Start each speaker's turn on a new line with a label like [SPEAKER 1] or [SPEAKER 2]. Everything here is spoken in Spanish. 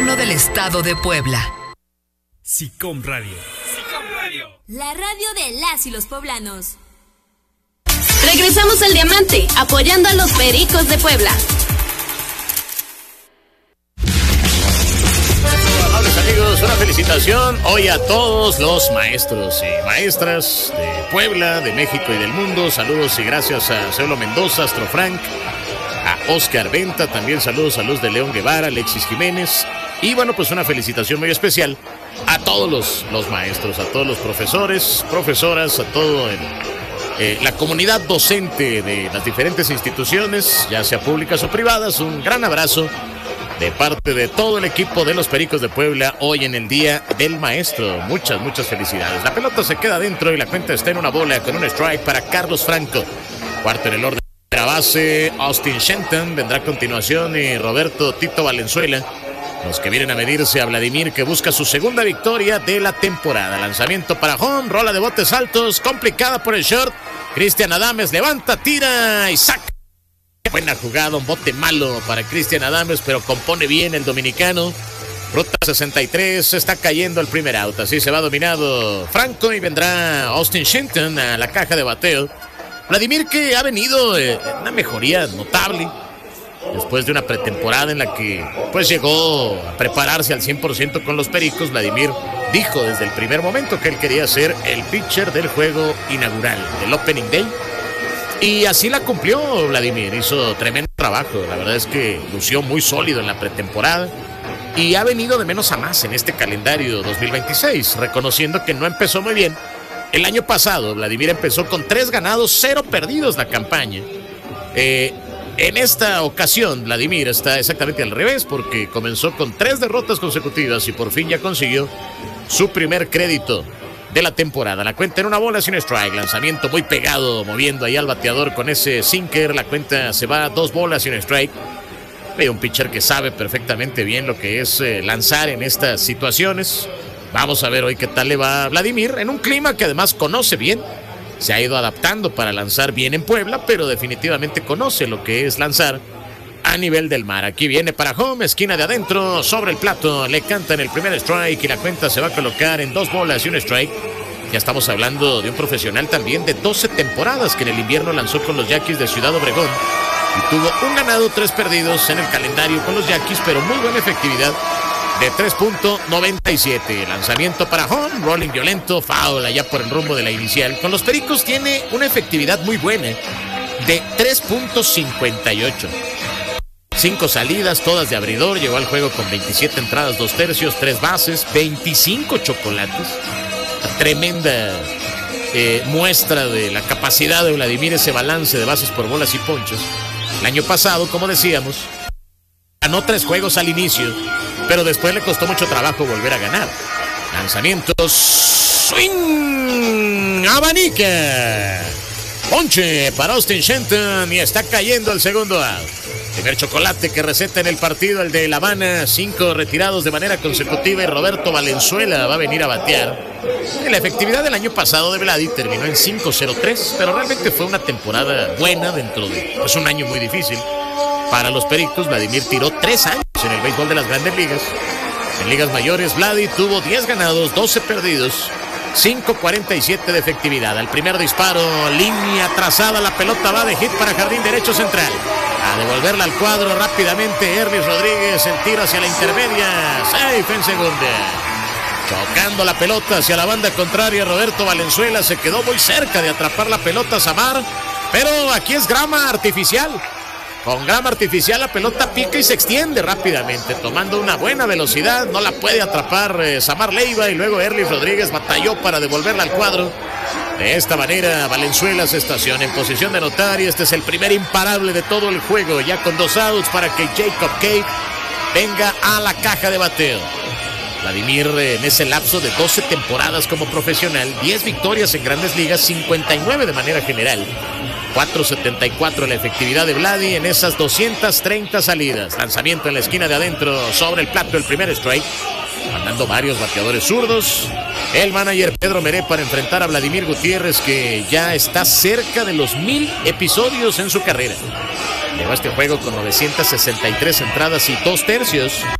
[SPEAKER 1] gobierno del estado de Puebla.
[SPEAKER 2] SICOM Radio.
[SPEAKER 3] SICOM Radio.
[SPEAKER 4] La radio de las y los poblanos.
[SPEAKER 5] Regresamos al Diamante, apoyando a los Pericos de Puebla.
[SPEAKER 6] Amables amigos, una felicitación hoy a todos los maestros y maestras de Puebla, de México y del mundo. Saludos y gracias a Ceulo Mendoza, Astro Frank, a Oscar Venta, también saludos a Luz de León Guevara, Alexis Jiménez. Y bueno, pues una felicitación muy especial a todos los maestros, a todos los profesores, profesoras, a todo la comunidad docente de las diferentes instituciones, ya sea públicas o privadas. Un gran abrazo de parte de todo el equipo de los Pericos de Puebla hoy en el Día del Maestro. Muchas felicidades. La pelota se queda dentro y la cuenta está en una bola con un strike para Carlos Franco. Cuarto en el orden de la base, Austin Shenton. Vendrá a continuación y Roberto Tito Valenzuela. Los que vienen a medirse a Vladimir, que busca su segunda victoria de la temporada. Lanzamiento para home, rola de botes altos, complicada por el short. Cristian Adames levanta, tira y saca. Buena jugada, un bote malo para Cristian Adames, pero compone bien el dominicano. Ruta 63, está cayendo el primer out. Así se va dominado Franco y vendrá Austin Shenton a la caja de bateo. Vladimir, que ha venido una mejoría notable después de una pretemporada en la que pues llegó a prepararse al 100% con los Pericos. Vladimir dijo desde el primer momento que él quería ser el pitcher del juego inaugural, del Opening Day. Y así la cumplió Vladimir, hizo tremendo trabajo. La verdad es que lució muy sólido en la pretemporada y ha venido de menos a más en este calendario 2026, reconociendo que no empezó muy bien. El año pasado Vladimir empezó con 3 ganados, 0 perdidos la campaña. En esta ocasión Vladimir está exactamente al revés, porque comenzó con 3 derrotas consecutivas y por fin ya consiguió su primer crédito de la temporada. La cuenta en una bola sin strike, lanzamiento muy pegado, moviendo ahí al bateador con ese sinker. La cuenta se va a 2 bolas sin strike. Hay un pitcher que sabe perfectamente bien lo que es lanzar en estas situaciones. Vamos a ver hoy qué tal le va a Vladimir en un clima que además conoce bien. Se ha ido adaptando para lanzar bien en Puebla, pero definitivamente conoce lo que es lanzar a nivel del mar. Aquí viene para home, esquina de adentro, sobre el plato, le cantan el primer strike y la cuenta se va a colocar en 2 bolas y un strike. Ya estamos hablando de un profesional también de 12 temporadas que en el invierno lanzó con los Yaquis de Ciudad Obregón y tuvo 1 ganado, 3 perdidos en el calendario con los Yaquis, pero muy buena efectividad de 3.97. Lanzamiento para home, rolling violento, foul allá por el rumbo de la inicial. Con los Pericos tiene una efectividad muy buena de 3.58. 5 salidas, todas de abridor. Llegó al juego con 27 entradas, 2 tercios, 3 bases, 25 chocolates. Tremenda muestra de la capacidad de Vladimir, ese balance de bases por bolas y ponchos. El año pasado, como decíamos, ganó 3 juegos al inicio, pero después le costó mucho trabajo volver a ganar. Lanzamientos, swing, abanica. Ponche para Austin Shenton y está cayendo el segundo out. Primer chocolate que receta en el partido, el de La Habana. 5 retirados de manera consecutiva y Roberto Valenzuela va a venir a batear. La efectividad del año pasado de Vladi terminó en 5.03, pero realmente fue una temporada buena dentro de un año muy difícil. Para los Pericos, Vladimir tiró 3 años en el béisbol de las Grandes Ligas. En ligas mayores, Vladi tuvo 10 ganados, 12 perdidos, 5.47 de efectividad. Al primer disparo, línea trazada, la pelota va de hit para jardín derecho central. A devolverla al cuadro rápidamente, Erlis Rodríguez, el tiro hacia la intermedia, safe en segunda. Chocando la pelota hacia la banda contraria, Roberto Valenzuela se quedó muy cerca de atrapar la pelota Samar, pero aquí es grama artificial. Con grama artificial la pelota pica y se extiende rápidamente, tomando una buena velocidad. No la puede atrapar Samar Leiva y luego Erlis Rodríguez batalló para devolverla al cuadro. De esta manera Valenzuela se estaciona en posición de anotar y este es el primer imparable de todo el juego, ya con 2 outs para que Jacob Cade venga a la caja de bateo. Vladimir en ese lapso de 12 temporadas como profesional, 10 victorias en Grandes Ligas, 59 de manera general. 4.74 la efectividad de Vladi en esas 230 salidas. Lanzamiento en la esquina de adentro, sobre el plato el primer strike. Mandando varios bateadores zurdos. El manager Pedro Meré para enfrentar a Vladimir Gutiérrez, que ya está cerca de los 1000 episodios en su carrera. Llegó a este juego con 963 entradas y 2 tercios.